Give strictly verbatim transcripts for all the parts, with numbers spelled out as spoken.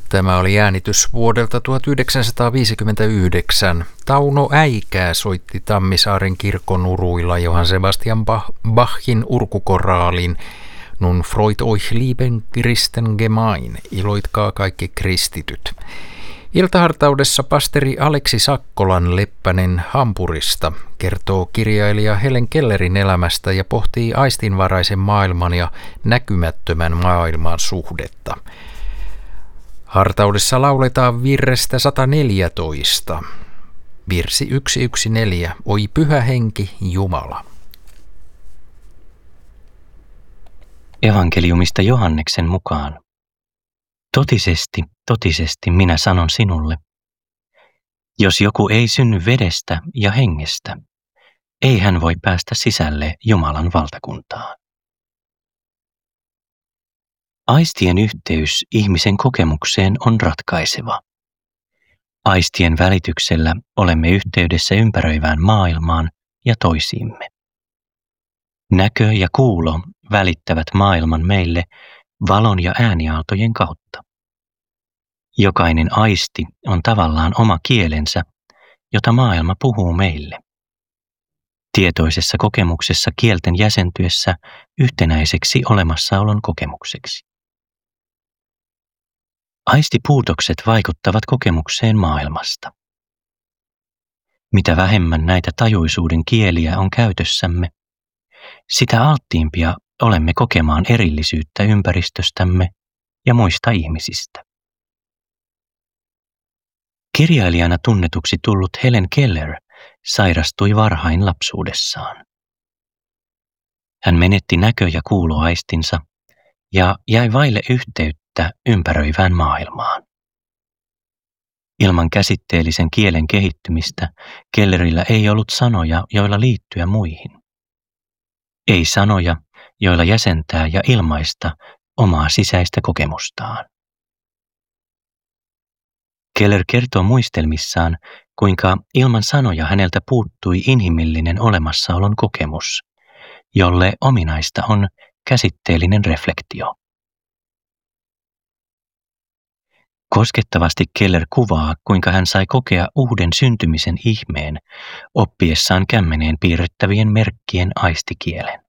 Tämä oli äänitys vuodelta tuhatyhdeksänsataaviisikymmentäyhdeksän. Tauno Äikää soitti Tammisaaren kirkkonuruilla Johann Sebastian Bachin urkukoraalin Nun freut euch lieben Christen gemein, iloitkaa kaikki kristityt. Iltahartaudessa pasteri Aleksi Sakkolan Leppänen Hampurista kertoo kirjailija Helen Kellerin elämästä ja pohtii aistinvaraisen maailman ja näkymättömän maailman suhdetta. Hartaudessa lauletaan virrestä sata neljätoista. Virsi yksi yksi neljä. Oi pyhä henki Jumala. Evankeliumista Johanneksen mukaan. Totisesti, totisesti minä sanon sinulle, jos joku ei synny vedestä ja hengestä, ei hän voi päästä sisälle Jumalan valtakuntaan. Aistien yhteys ihmisen kokemukseen on ratkaiseva. Aistien välityksellä olemme yhteydessä ympäröivään maailmaan ja toisiimme. Näkö ja kuulo välittävät maailman meille valon ja ääniaaltojen kautta. Jokainen aisti on tavallaan oma kielensä, jota maailma puhuu meille. Tietoisessa kokemuksessa kielten jäsentyessä yhtenäiseksi olemassaolon kokemukseksi. Aistipuutokset vaikuttavat kokemukseen maailmasta. Mitä vähemmän näitä tajuisuuden kieliä on käytössämme, sitä alttiimpia olemme kokemaan erillisyyttä ympäristöstämme ja muista ihmisistä. Kirjailijana tunnetuksi tullut Helen Keller sairastui varhain lapsuudessaan. Hän menetti näkö- ja kuuloaistinsa ja jäi vaille yhteyttä ympäröivään maailmaan. Ilman käsitteellisen kielen kehittymistä Kellerillä ei ollut sanoja, joilla liittyä muihin. Ei sanoja, joilla jäsentää ja ilmaista omaa sisäistä kokemustaan. Keller kertoo muistelmissaan, kuinka ilman sanoja häneltä puuttui inhimillinen olemassaolon kokemus, jolle ominaista on käsitteellinen reflektio. Koskettavasti Keller kuvaa, kuinka hän sai kokea uuden syntymisen ihmeen oppiessaan kämmeneen piirrettävien merkkien aistikielen.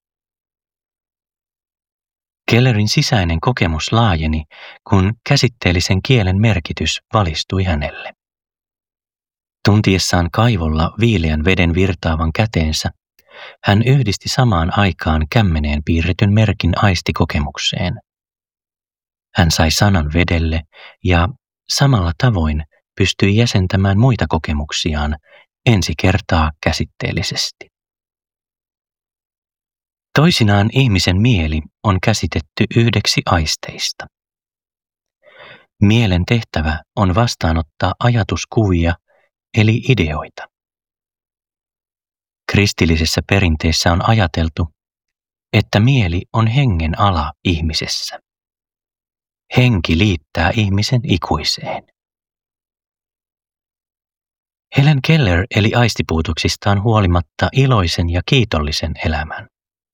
Kellerin sisäinen kokemus laajeni, kun käsitteellisen kielen merkitys valistui hänelle. Tuntiessaan kaivolla viileän veden virtaavan käteensä, hän yhdisti samaan aikaan kämmeneen piirretyn merkin aistikokemukseen. Hän sai sanan vedelle ja samalla tavoin pystyi jäsentämään muita kokemuksiaan ensi kertaa käsitteellisesti. Toisinaan ihmisen mieli on käsitetty yhdeksi aisteista. Mielen tehtävä on vastaanottaa ajatuskuvia eli ideoita. Kristillisessä perinteessä on ajateltu, että mieli on hengen ala ihmisessä. Henki liittää ihmisen ikuiseen. Helen Keller eli aistipuutoksistaan huolimatta iloisen ja kiitollisen elämän.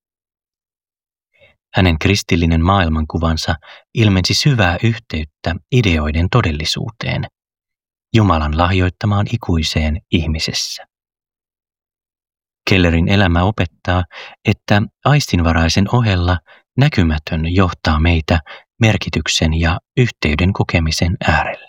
Hänen kristillinen maailmankuvansa ilmensi syvää yhteyttä ideoiden todellisuuteen, Jumalan lahjoittamaan ikuiseen ihmisessä. Kellerin elämä opettaa, että aistinvaraisen ohella näkymätön johtaa meitä merkityksen ja yhteyden kokemisen äärelle.